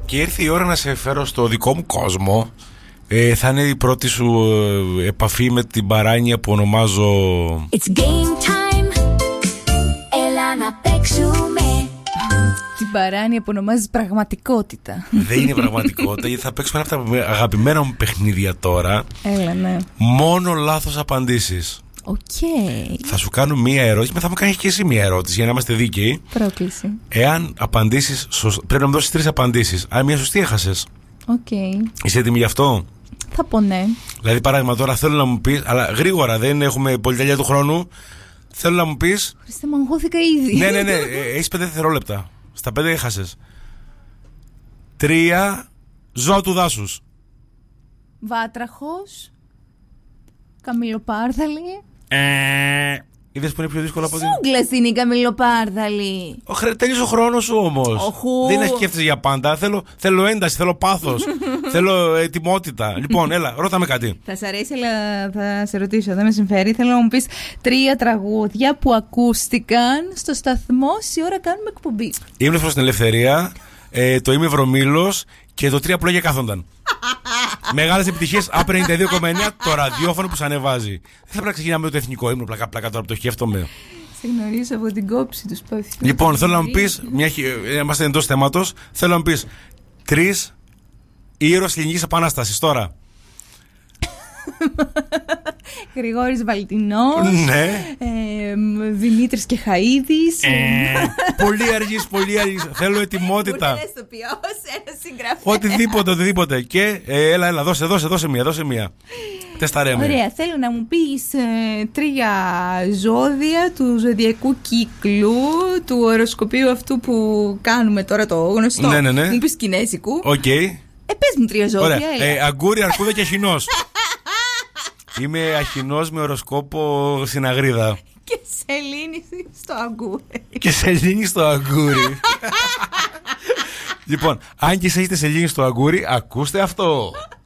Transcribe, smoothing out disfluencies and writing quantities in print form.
και ήρθε η ώρα να σε φέρω στο δικό μου κόσμο. Θα είναι η πρώτη σου επαφή με την παράνοια που ονομάζω It's game time. Έλα να παίξουμε. Την παράνοια που ονομάζεις πραγματικότητα. Δεν είναι πραγματικότητα, γιατί θα παίξουμε ένα από τα αγαπημένα μου παιχνίδια τώρα. Έλα, ναι. Μόνο λάθος απαντήσεις. Οκ. Θα σου κάνω μία ερώτηση, μετά θα μου κάνεις και εσύ μία ερώτηση για να είμαστε δίκαιοι. Πρόκληση. Εάν απαντήσεις σωστά, πρέπει να μου δώσεις 3 απαντήσεις. Αν μία σωστή έχασες. Οκ. Είσαι έτοιμη γι' αυτό? Θα πω ναι. Δηλαδή, παράδειγμα, τώρα θέλω να μου πεις, αλλά γρήγορα, δεν έχουμε πολυτέλεια του χρόνου. Θέλω να μου πεις. Χριστέ, μου αγχώθηκα ήδη. Ναι. Έχεις 5 δευτερόλεπτα. Στα 5 έχασες. 3 ζώα του δάσους. Βάτραχος. Καμιλοπάρδαλη. Είδες που είναι πιο δύσκολο από την. Σούγκλας είναι η καμιλοπάρδαλη. Τέλειωσε ο χρόνος σου όμως. Οχου. Δεν είναι σκέφτεσαι για πάντα. Θέλω ένταση, θέλω πάθος. Θέλω ετοιμότητα. Λοιπόν, έλα, ρώτα με κάτι. Θα σ' αρέσει, αλλά θα σε ρωτήσω, δεν με συμφέρει. Θέλω να μου πεις 3 τραγούδια που ακούστηκαν στο σταθμό σε ώρα κάνουμε εκπομπή. Ήμουν προς την ελευθερία, το Είμαι Βρωμήλος και το 3 πλόγια κάθονταν. Μεγάλες επιτυχίες, A52,9, το ραδιόφωνο που σ' ανεβάζει. Δεν θα πρέπει να ξεκινάμε με το εθνικό ύμνο, πλάκα τώρα που το σκέφτομαι. Σε γνωρίζω από την κόψη του σπάθη. Λοιπόν, θέλω να μου πεις, είμαστε εντός θέματος, θέλω να μου πεις 3 ήρωες ελληνικής επανάστασης τώρα. Γρηγόρης Βαλτινός. Ναι. Δημήτρης και Χαΐδης. Πολύ αργής. Θέλω ετοιμότητα. Ένας ηθοποιός, ένας συγγραφέας. Οτιδήποτε. Και έλα, δώσε μία. Τεσταρέμε. Ωραία, θέλω να μου πεις 3 ζώδια του ζωδιακού κύκλου, του οροσκοπίου αυτού που κάνουμε τώρα, το γνωστό. Ναι. Μου πεις κινέζικου. Οκ. Πες μου 3 ζώδια. Αγκούρι, αρκούδα και αχινός. Είμαι αχινός με οροσκόπο συναγρίδα. Και σελήνη στο αγκούρι. Και σελήνη στο αγκούρι. Λοιπόν, αν και εσείς έχετε σελήνη στο αγκούρι, ακούστε αυτό.